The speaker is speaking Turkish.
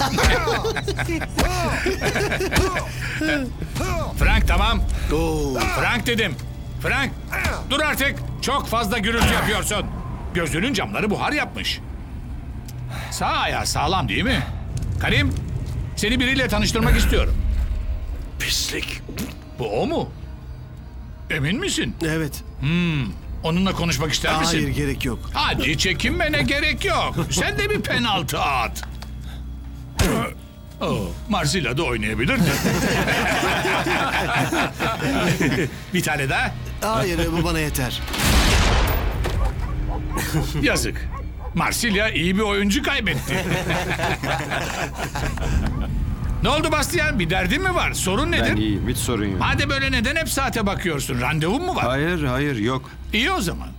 Frank tamam. Oo. Frank dedim. Frank dur artık. Çok fazla gürültü yapıyorsun. Gözünün camları buhar yapmış. Sağ ayağı sağlam değil mi? Karim, seni biriyle tanıştırmak istiyorum. Pislik. Bu o mu? Emin misin? Evet. Onunla konuşmak ister misin? Hayır, gerek yok. Hadi çekinmene gerek yok. Sen de bir penaltı at. Oh, Marsilya da oynayabilirdi. Bir tane daha. Hayır, bu bana yeter. Yazık. Marsilya iyi bir oyuncu kaybetti. Ne oldu Bastian? Bir derdin mi var? Sorun nedir? Ben iyiyim, hiç sorun yok. Hadi böyle neden hep saate bakıyorsun? Randevun mu var? Hayır, yok. İyi o zaman.